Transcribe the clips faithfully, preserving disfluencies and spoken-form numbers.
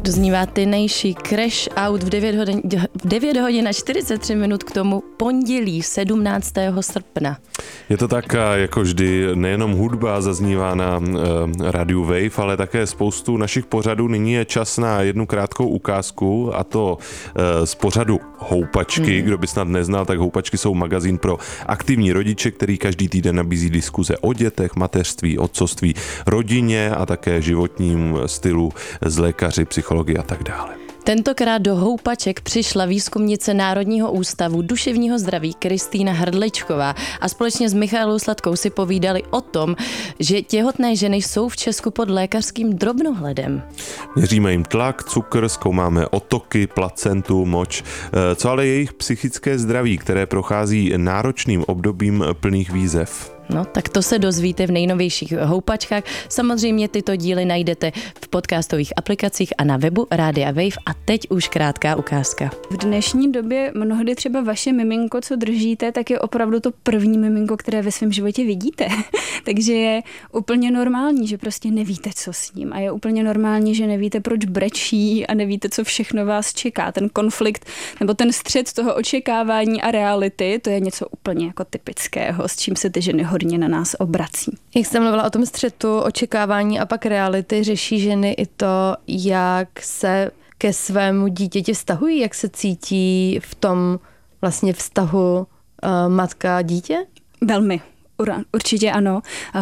Doznívá tynější Crash Out v devět hodin, v devět hodin a čtyřicet tři minut k tomu pondělí sedmnáctého srpna. Je to tak, jako vždy, nejenom hudba zaznívá na uh, rádiu Wave, ale také spoustu našich pořadů. Nyní je čas na jednu krátkou ukázku, a to uh, z pořadu Houpačky. Hmm. Kdo by snad neznal, tak Houpačky jsou magazín pro aktivní rodiče, který každý týden nabízí diskuze o dětech, mateřství, otcovství, rodině a také životním stylu s lékaři, psychologi a tak dále. Tentokrát do Houpaček přišla výzkumnice Národního ústavu duševního zdraví Kristýna Hrdličková a společně s Michaelou Sladkou si povídali o tom, že těhotné ženy jsou v Česku pod lékařským drobnohledem. Měříme jim tlak, cukr, zkoumáme otoky, placentu, moč, co ale jejich psychické zdraví, které prochází náročným obdobím plných výzev. No, tak to se dozvíte v nejnovějších Houpačkách. Samozřejmě tyto díly najdete v podcastových aplikacích a na webu Rádia Wave. A teď už krátká ukázka. V dnešní době mnohdy třeba vaše miminko, co držíte, tak je opravdu to první miminko, které ve svém životě vidíte. Takže je úplně normální, že prostě nevíte, co s ním. A je úplně normální, že nevíte, proč brečí a nevíte, co všechno vás čeká. Ten konflikt nebo ten střet toho očekávání a reality, to je něco úplně jako typického, s čím se ty ženy hodně na nás obrací. Jak jsem mluvila o tom střetu očekávání a pak reality, řeší ženy i to, jak se ke svému dítěti vztahují, jak se cítí v tom vlastně vztahu uh, matka-dítě? Velmi. Určitě ano.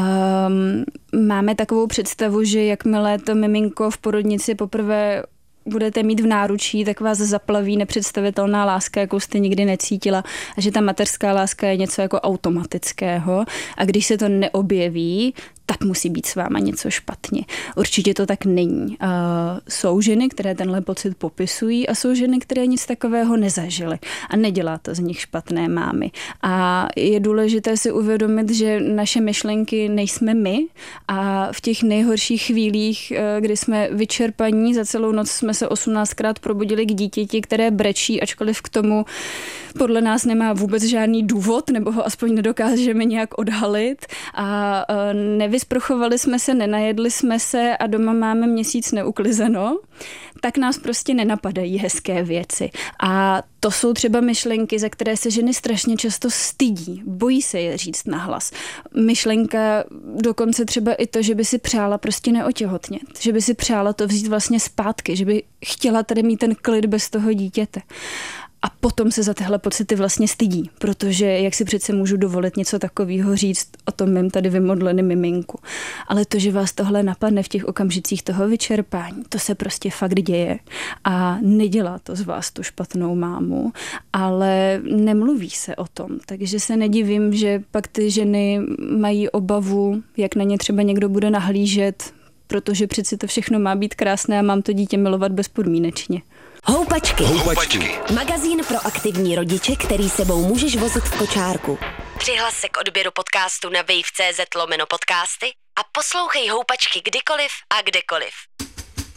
Um, máme takovou představu, že jakmile to miminko v porodnici poprvé budete mít v náručí, tak vás zaplaví nepředstavitelná láska, jakou jste nikdy necítila, a že ta mateřská láska je něco jako automatického, a když se to neobjeví, tak musí být s váma něco špatně. Určitě to tak není. Uh, jsou ženy, které tenhle pocit popisují, a jsou ženy, které nic takového nezažily a nedělá to z nich špatné mámy. A je důležité si uvědomit, že naše myšlenky nejsme my, a v těch nejhorších chvílích, kdy jsme vyčerpaní, za celou noc jsme se osmnáctkrát probudili k dítěti, které brečí, ačkoliv k tomu podle nás nemá vůbec žádný důvod, nebo ho aspoň nedokážeme nějak odhalit, a nevysprchovali jsme se, nenajedli jsme se a doma máme měsíc neuklizeno, tak nás prostě nenapadají hezké věci. A to jsou třeba myšlenky, za které se ženy strašně často stydí, bojí se je říct nahlas. Myšlenka dokonce třeba i to, že by si přála prostě neotěhotnět, že by si přála to vzít vlastně zpátky, že by chtěla tady mít ten klid bez toho dítěte. A potom se za tyhle pocity vlastně stydí, protože jak si přece můžu dovolit něco takového říct o tom mým tady vymodleným miminku. Ale to, že vás tohle napadne v těch okamžicích toho vyčerpání, to se prostě fakt děje a nedělá to z vás tu špatnou mámu, ale nemluví se o tom. Takže se nedivím, že pak ty ženy mají obavu, jak na ně třeba někdo bude nahlížet, protože přeci to všechno má být krásné a mám to dítě milovat bezpodmínečně. Houpačky. Houpačky. Magazín pro aktivní rodiče, který sebou můžeš vozit v kočárku. Přihlas se k odběru podcastu na wave tečka cz lomeno podcasty a poslouchej Houpačky kdykoliv a kdekoliv.